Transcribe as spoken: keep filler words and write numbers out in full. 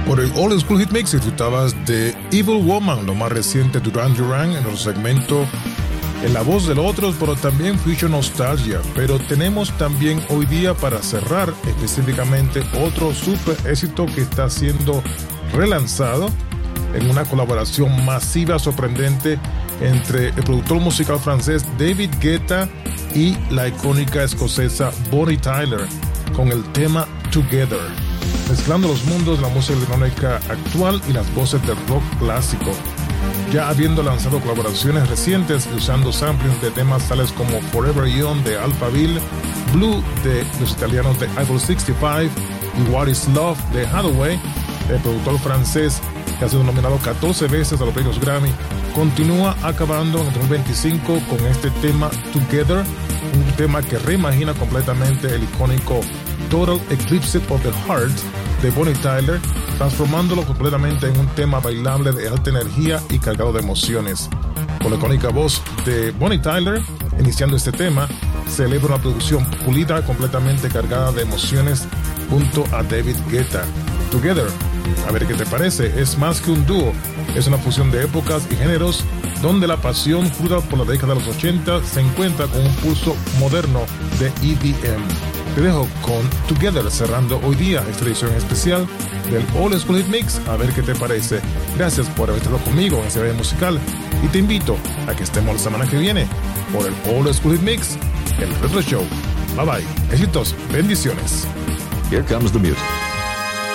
Por el Old School Hit Mix disfrutabas de Evil Woman, lo más reciente de Duran Duran, en nuestro segmento En la voz de los otros, pero también Future Nostalgia. Pero tenemos también hoy día, para cerrar específicamente, otro super éxito que está siendo relanzado en una colaboración masiva sorprendente entre el productor musical francés David Guetta y la icónica escocesa Bonnie Tyler, con el tema Together, mezclando los mundos de la música electrónica actual y las voces del rock clásico, ya habiendo lanzado colaboraciones recientes y usando samplings de temas tales como Forever Young de Alphaville, Blue de los italianos de Idol sesenta y cinco y What Is Love de Hathaway. El productor francés, que ha sido nominado catorce veces a los premios Grammy, continúa acabando en el dos mil veinticinco con este tema Together, un tema que reimagina completamente el icónico Total Eclipse of the Heart de Bonnie Tyler, transformándolo completamente en un tema bailable de alta energía y cargado de emociones. Con la icónica voz de Bonnie Tyler iniciando este tema, celebra una producción pulida completamente cargada de emociones junto a David Guetta. Together, a ver qué te parece, es más que un dúo, es una fusión de épocas y géneros donde la pasión cruda por la década de los ochenta se encuentra con un pulso moderno de E D M. Te dejo con Together, cerrando hoy día esta edición especial del Old School Hit Mix. A ver qué te parece. Gracias por haber estado conmigo en este video musical y te invito a que estemos la semana que viene por el Old School Hit Mix, el Retro Show. Bye bye, éxitos, bendiciones. Here comes the music.